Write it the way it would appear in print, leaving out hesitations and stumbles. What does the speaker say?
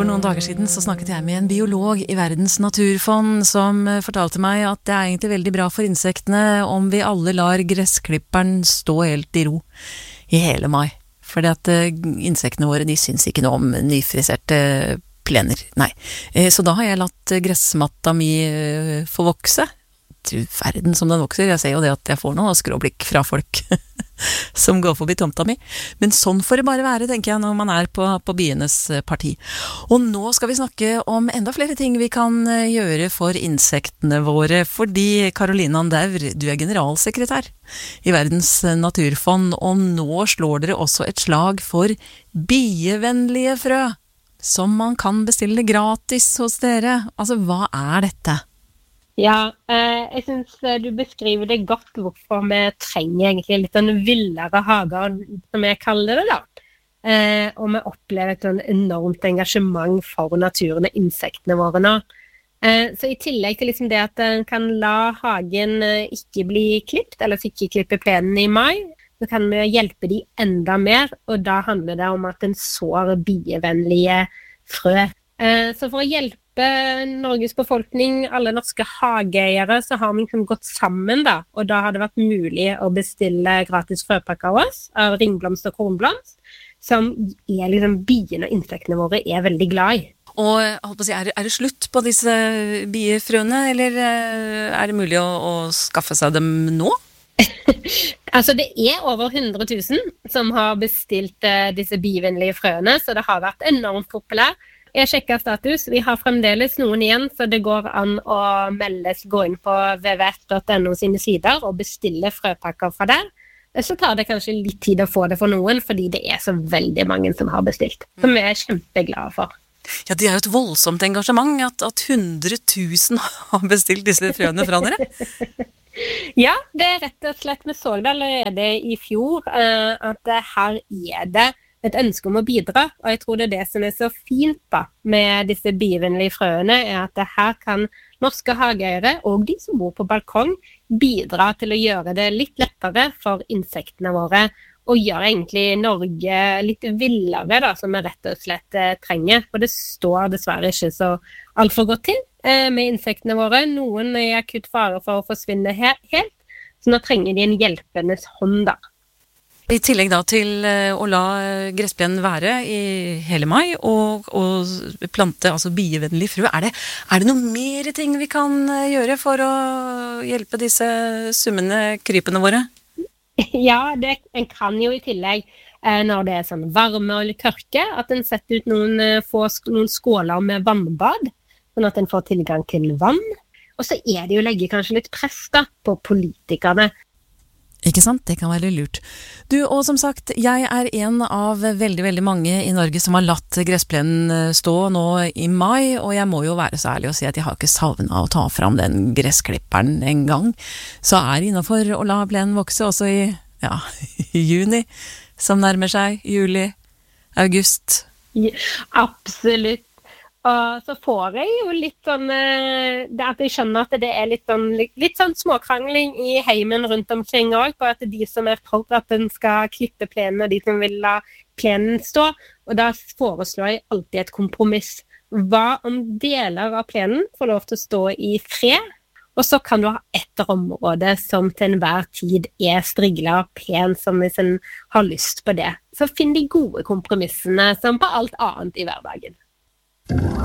For noen dager siden så snakket jeg med en biolog i Verdens naturfond som fortalte meg at det egentlig veldig bra for insektene om vi alle lar gressklipperen stå helt i ro i hele mai. Fordi at insektene våre, de syns ikke noe om nyfriserte plener. Nei. Så da har jeg latt gressmatta mi få vokse. Til verden som den vokser. Jeg ser jo det at jeg får noe skråblikk fra folk som går forbi tomta mi. Men sånn får det bare være, tenker jeg, når man på bienes parti. Og nå skal vi snakke om enda flere ting vi kan gjøre for insektene våre, fordi Caroline Andaur, du generalsekretær i Verdens naturfond, og nå slår dere også et slag for bievennlige frø, som man kan bestille gratis hos dere. Altså, hva dette? Ja, jeg synes du beskriver det godt hvorfor vi trenger egentlig litt sånn villere hager, som jeg kaller det da. Og vi opplever et sånn enormt engasjement for naturen og insektene våre nå. Så i tillegg til liksom det at en kan la hagen ikke bli klippet, eller ikke klippe plenen i mai, så kan vi hjelpe de enda mer, og da handler det om at en sår bievennlige frø. Så for å hjelpe Norges befolkning, alle norske hageeiere, så har vi liksom gått sammen da, og da har det vært mulig å bestille gratis frøpakker av oss, av ringblomst og kornblomst, som liksom biene og insektene våre veldig glad i. Og holdt på å si, det slutt på disse biefrøene, eller det mulig å skaffe seg dem nå? Altså det over 100 000 som har bestilt disse bievennlige frøene, så det har vært enormt populært. Jeg sjekket status, vi har fremdeles noen igjen, så det går an å gå inn på www.no sine sider og bestille frøpakker fra der. Så tar det kanskje litt tid å få det for noen, fordi det så veldig mange som har bestilt, som vi kjempeglade for. Ja, det jo et voldsomt engasjement at 100 000 har bestilt disse frøene fra dere. Ja, det rett og slett, vi så det allerede i fjor, at her det et ønske om å bidra, og jeg tror det som så fint da, med disse bievennlige frøene, at det her kan norske hageeiere og de som bor på balkong bidra til å gjøre det litt lettere for insektene våre, og gjøre egentlig Norge litt villere da, som vi rett og slett trenger, for det står dessverre ikke så alt for godt til med insektene våre. Noen akutt fare for å forsvinne helt, så nå trenger de en hjelpendes hånd da. I tillegg da til å la gressplenen være i hele mai og plante altså bievennlig frø, det noe mer ting vi kan gjøre for å hjelpe disse summende krypene våre? Ja, en kan jo i tillegg, når det sånn varme og tørke, at en setter ut noen skåler med vannbad, sånn at en får tilgang til vann. Og så det jo å legge kanskje litt press da, på politikerne. Ikke sant? Det kan være lurt. Du, og som sagt, jeg en av veldig, veldig mange i Norge som har latt gressplenen stå nå i mai, og jeg må jo være så ærlig å si at jeg har ikke savnet å ta fram den gressklipperen en gang. Så det innenfor å la plenen vokse også i juni, som nærmer seg, juli, august. Ja, absolutt. Og så får jeg jo litt sånn, at jeg skjønner at det litt sånn småkrangling i heimen rundt omkring også, på at de som for at den skal klippe plenen, og de som vil la plenen stå, og da foreslår jeg alltid et kompromiss. Hva om deler av plenen får lov til å stå i fred, og så kan du ha et område som til enhver tid striglet og pen, som hvis en har lyst på det. Så finn de gode kompromissene som på alt annet i hverdagen.